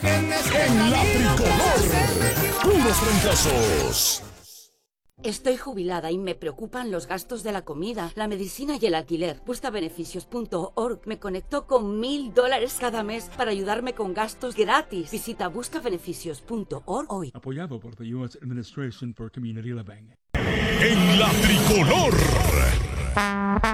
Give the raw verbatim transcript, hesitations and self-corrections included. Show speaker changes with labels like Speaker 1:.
Speaker 1: En la tricolor, puros fracasos.
Speaker 2: Estoy jubilada y me preocupan los gastos de la comida, la medicina y el alquiler. Buscabeneficios punto org me conectó con mil dólares cada mes para ayudarme con gastos gratis. Visita buscabeneficios punto org hoy.
Speaker 3: Apoyado por the U S Administration for Community Living.
Speaker 1: En la tricolor.